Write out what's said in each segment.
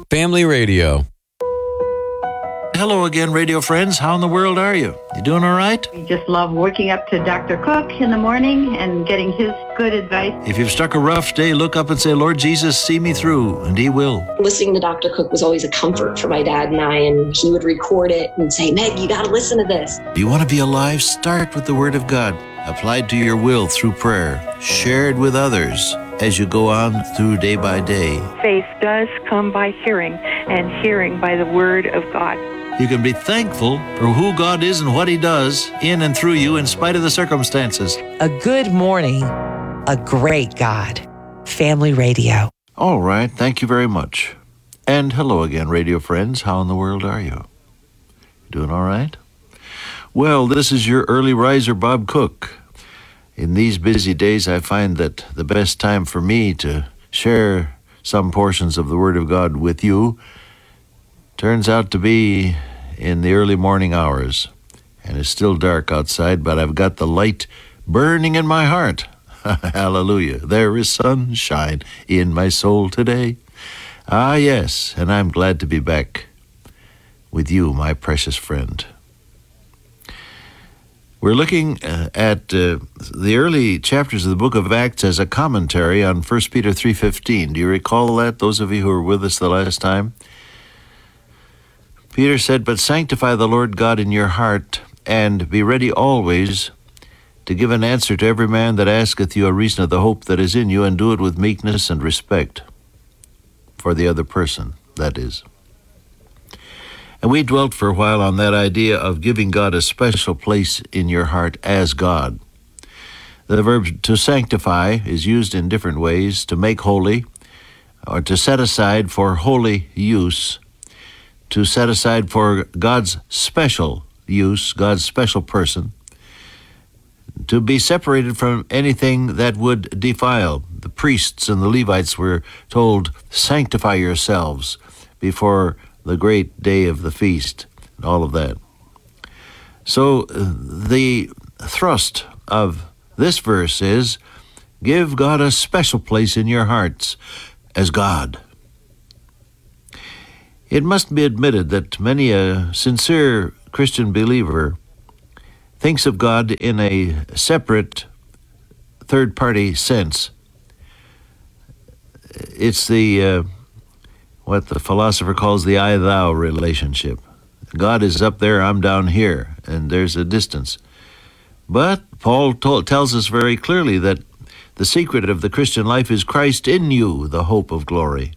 Family Radio. Hello again, radio friends. How in the world are you? You doing all right? We just love waking up to Dr. Cook in the morning and getting his good advice. If you've struck a rough day, look up and say, Lord Jesus, see me through, and He will. Listening to Dr. Cook was always a comfort for my dad and I, and he would record it and say, Meg, you got to listen to this. Do you want to be alive? Start with the Word of God, applied to your will through prayer, shared with others as you go on through day by day. Faith does come by hearing, and hearing by the Word of God. You can be thankful for who God is and what He does in and through you in spite of the circumstances. A good morning, a great God. Family Radio. All right, thank you very much. And hello again, radio friends. How in the world are you? Doing all right? Well, this is your early riser, Bob Cook. In these busy days, I find that the best time for me to share some portions of the Word of God with you turns out to be in the early morning hours. And it's still dark outside, but I've got the light burning in my heart. Hallelujah. There is sunshine in my soul today. Ah, yes, and I'm glad to be back with you, my precious friend. We're looking at the early chapters of the book of Acts as a commentary on 1 Peter 3:15. Do you recall that, those of you who were with us the last time? Peter said, "But sanctify the Lord God in your heart, and be ready always to give an answer to every man that asketh you a reason of the hope that is in you, and do it with meekness and respect for the other person," that is. And we dwelt for a while on that idea of giving God a special place in your heart as God. The verb to sanctify is used in different ways: to make holy, or to set aside for holy use, to set aside for God's special use, God's special person, to be separated from anything that would defile. The priests and the Levites were told, sanctify yourselves before the great day of the feast, and all of that. So the thrust of this verse is, give God a special place in your hearts as God. It must be admitted that many a sincere Christian believer thinks of God in a separate, third-party sense. It's the what the philosopher calls the I-thou relationship. God is up there, I'm down here, and there's a distance. But Paul tells us very clearly that the secret of the Christian life is Christ in you, the hope of glory.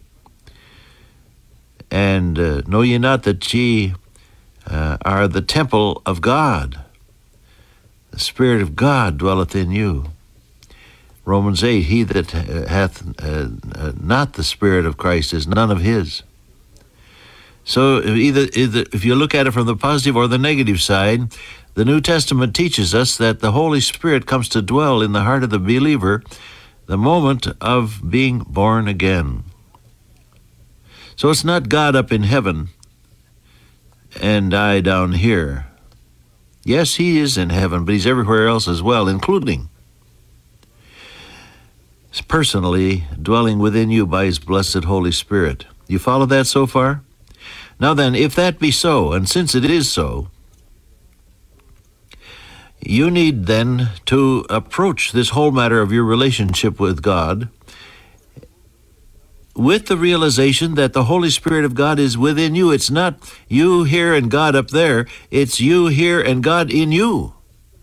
And know ye not that ye are the temple of God? The Spirit of God dwelleth in you. Romans 8, he that hath not the Spirit of Christ is none of his. So either if you look at it from the positive or the negative side, the New Testament teaches us that the Holy Spirit comes to dwell in the heart of the believer the moment of being born again. So it's not God up in heaven and I down here. Yes, He is in heaven, but He's everywhere else as well, including personally dwelling within you by His blessed Holy Spirit. You follow that so far? Now then, if that be so, and since it is so, you need then to approach this whole matter of your relationship with God with the realization that the Holy Spirit of God is within you. It's not you here and God up there. It's you here and God in you.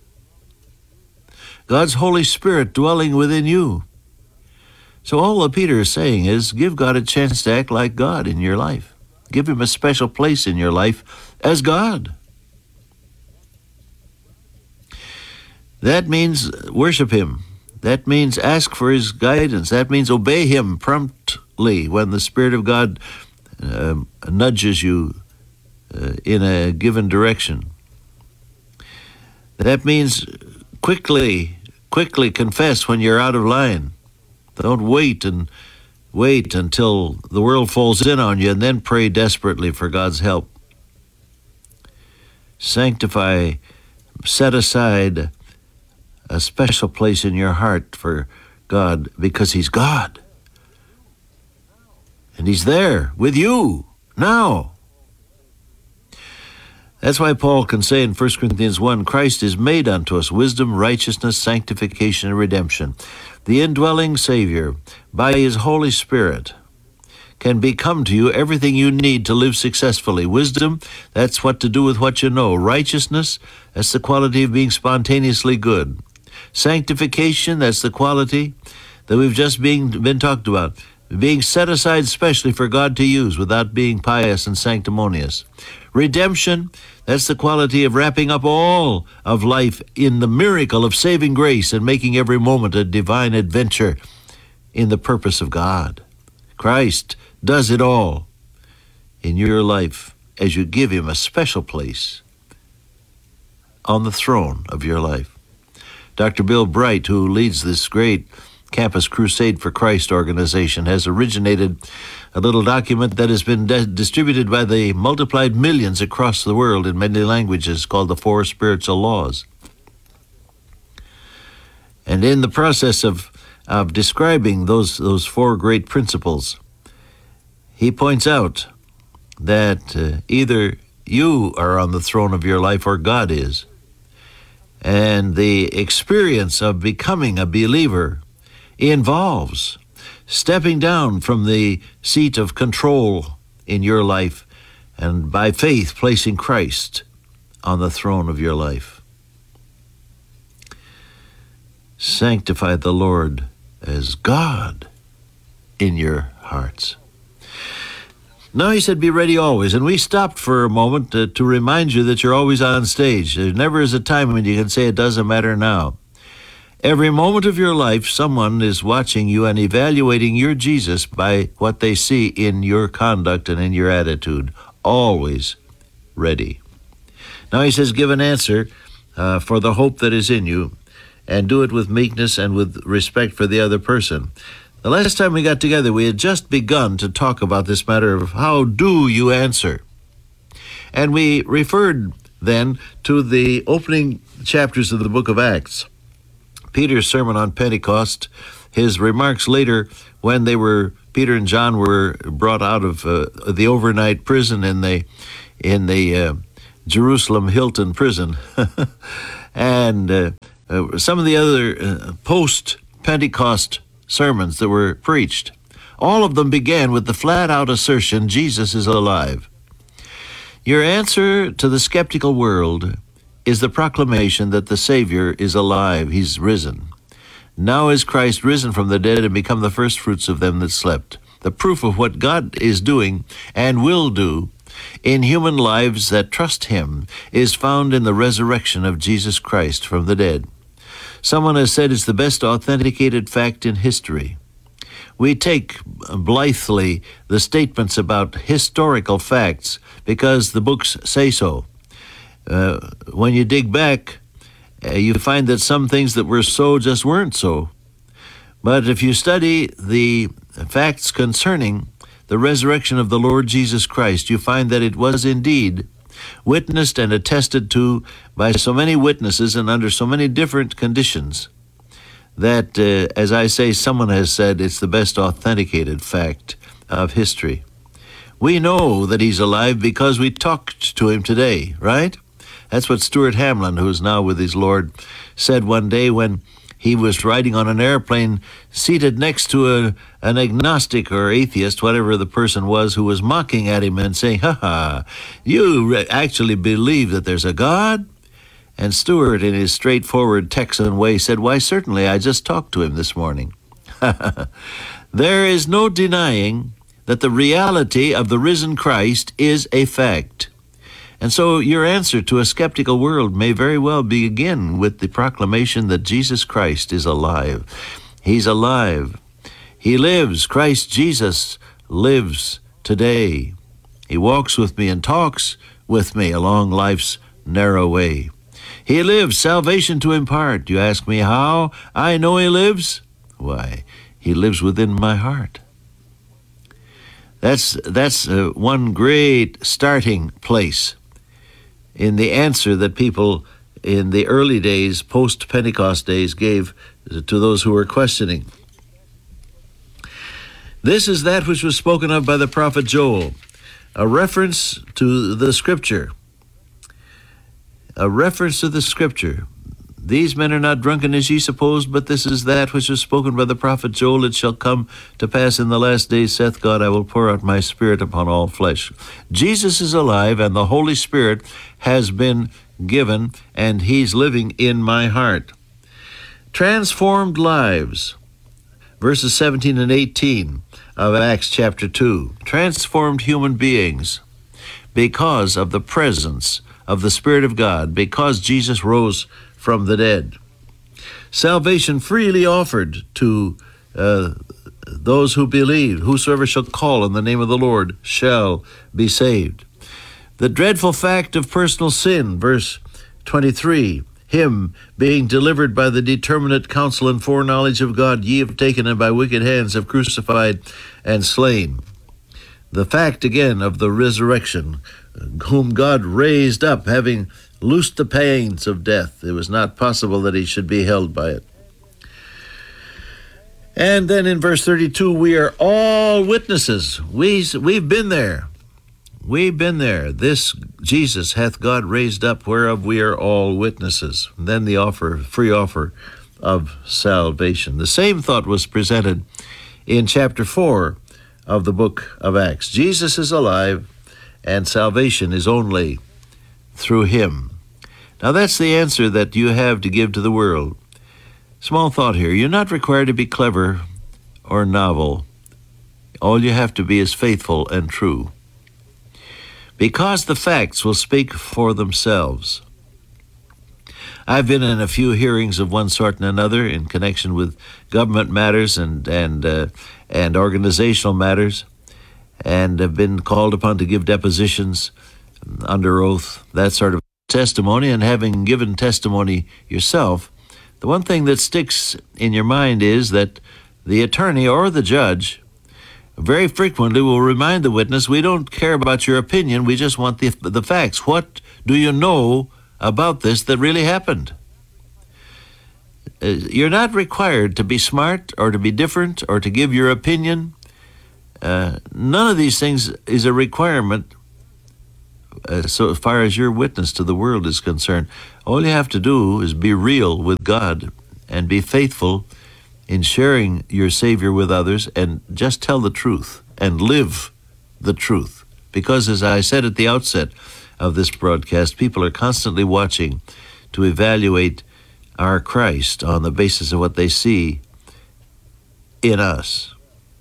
God's Holy Spirit dwelling within you. So all that Peter is saying is give God a chance to act like God in your life. Give Him a special place in your life as God. That means worship Him. That means ask for His guidance. That means obey Him promptly when the Spirit of God nudges you in a given direction. That means quickly confess when you're out of line. Don't wait until the world falls in on you and then pray desperately for God's help. Sanctify, set aside a special place in your heart for God because He's God. And he's there with you now. That's why Paul can say in 1 Corinthians 1, Christ is made unto us wisdom, righteousness, sanctification, and redemption. The indwelling Savior, by his Holy Spirit, can become to you everything you need to live successfully. Wisdom, that's what to do with what you know. Righteousness, that's the quality of being spontaneously good. Sanctification, that's the quality that we've just been talked about. Being set aside specially for God to use without being pious and sanctimonious. Redemption, that's the quality of wrapping up all of life in the miracle of saving grace and making every moment a divine adventure in the purpose of God. Christ does it all in your life as you give him a special place on the throne of your life. Dr. Bill Bright, who leads this great Campus Crusade for Christ organization, has originated a little document that has been distributed by the multiplied millions across the world in many languages called the Four Spiritual Laws. And in the process of describing those four great principles, he points out that either you are on the throne of your life or God is. And the experience of becoming a believer involves stepping down from the seat of control in your life and by faith placing Christ on the throne of your life. Sanctify the Lord as God in your hearts. Now he said, be ready always. And we stopped for a moment to remind you that you're always on stage. There never is a time when you can say it doesn't matter now. Every moment of your life, someone is watching you and evaluating your Jesus by what they see in your conduct and in your attitude. Always ready. Now he says, give an answer for the hope that is in you, and do it with meekness and with respect for the other person. The last time we got together, we had just begun to talk about this matter of how do you answer. And we referred then to the opening chapters of the book of Acts. Peter's sermon on Pentecost, his remarks later when Peter and John were brought out of the overnight prison in the Jerusalem Hilton prison, and some of the other post-Pentecost sermons that were preached. All of them began with the flat-out assertion, Jesus is alive. Your answer to the skeptical world is the proclamation that the Savior is alive. He's risen. Now is Christ risen from the dead and become the first fruits of them that slept. The proof of what God is doing and will do in human lives that trust him is found in the resurrection of Jesus Christ from the dead. Someone has said it's the best authenticated fact in history. We take blithely the statements about historical facts because the books say so. When you dig back, you find that some things that were so just weren't so. But if you study the facts concerning the resurrection of the Lord Jesus Christ, you find that it was indeed witnessed and attested to by so many witnesses and under so many different conditions that, as I say, someone has said it's the best authenticated fact of history. We know that he's alive because we talked to him today, right? That's what Stuart Hamlin, who is now with his Lord, said one day when he was riding on an airplane seated next to an agnostic or atheist, whatever the person was, who was mocking at him and saying, you actually believe that there's a God? And Stuart, in his straightforward Texan way, said, why, certainly, I just talked to him this morning. There is no denying that the reality of the risen Christ is a fact. And so your answer to a skeptical world may very well begin with the proclamation that Jesus Christ is alive. He's alive. He lives. Christ Jesus lives today. He walks with me and talks with me along life's narrow way. He lives, salvation to impart. You ask me how? I know he lives. Why, he lives within my heart. That's one great starting place in the answer that people in the early days, post-Pentecost days, gave to those who were questioning. This is that which was spoken of by the prophet Joel, a reference to the Scripture. A reference to the Scripture. These men are not drunken as ye suppose, but this is that which was spoken by the prophet Joel. It shall come to pass in the last days, saith God, I will pour out my Spirit upon all flesh. Jesus is alive, and the Holy Spirit has been given, and he's living in my heart. Transformed lives. Verses 17 and 18 of Acts chapter 2. Transformed human beings because of the presence of the Spirit of God, because Jesus rose from the dead. Salvation freely offered to those who believe. Whosoever shall call on the name of the Lord shall be saved. The dreadful fact of personal sin, verse 23. Him being delivered by the determinate counsel and foreknowledge of God, ye have taken, and by wicked hands have crucified and slain. The fact again of the resurrection, whom God raised up, having loosed the pains of death. It was not possible that he should be held by it. And then in verse 32, we are all witnesses. We've been there. We've been there. This Jesus hath God raised up, whereof we are all witnesses. And then the free offer of salvation. The same thought was presented in chapter 4 of the book of Acts. Jesus is alive, and salvation is only through him. Now that's the answer that you have to give to the world. Small thought here. You're not required to be clever or novel. All you have to be is faithful and true. Because the facts will speak for themselves. I've been in a few hearings of one sort and another in connection with government matters and organizational matters, and have been called upon to give depositions under oath, that sort of testimony. And having given testimony yourself, the one thing that sticks in your mind is that the attorney or the judge very frequently will remind the witness, we don't care about your opinion, we just want the facts. What do you know about this that really happened? You're not required to be smart or to be different or to give your opinion. None of these things is a requirement so far as your witness to the world is concerned. All you have to do is be real with God and be faithful in sharing your Savior with others, and just tell the truth and live the truth. Because as I said at the outset of this broadcast, people are constantly watching to evaluate our Christ on the basis of what they see in us.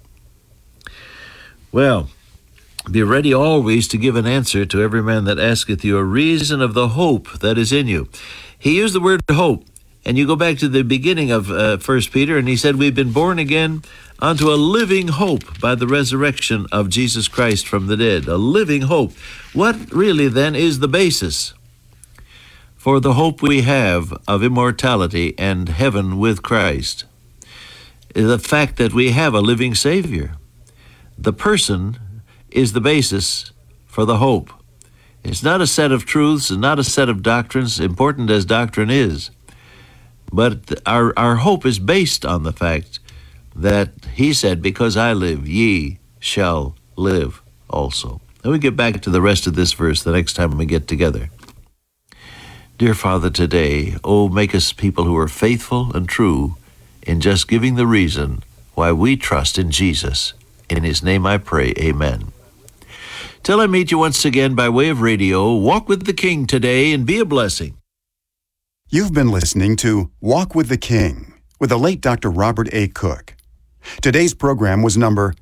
Well, be ready always to give an answer to every man that asketh you a reason of the hope that is in you. He used the word hope. And you go back to the beginning of 1 Peter, and he said, we've been born again unto a living hope by the resurrection of Jesus Christ from the dead. A living hope. What really then is the basis for the hope we have of immortality and heaven with Christ? The fact that we have a living Savior. The person is the basis for the hope. It's not a set of truths and not a set of doctrines, important as doctrine is. But our hope is based on the fact that he said, because I live, ye shall live also. Then we get back to the rest of this verse the next time we get together. Dear Father, today, make us people who are faithful and true in just giving the reason why we trust in Jesus. In his name I pray, amen. Till I meet you once again by way of radio, walk with the King today and be a blessing. You've been listening to Walk with the King with the late Dr. Robert A. Cook. Today's program was number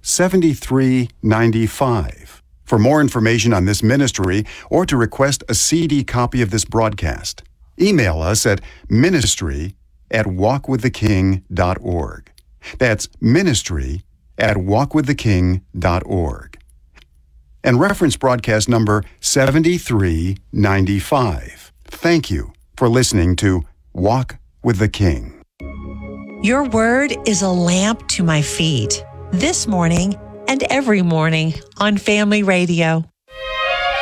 7395. For more information on this ministry or to request a CD copy of this broadcast, email us at ministry@walkwiththeking.org. That's ministry@walkwiththeking.org. And reference broadcast number 7395. Thank you for listening to Walk with the King. Your word is a lamp to my feet. This morning and every morning on Family Radio.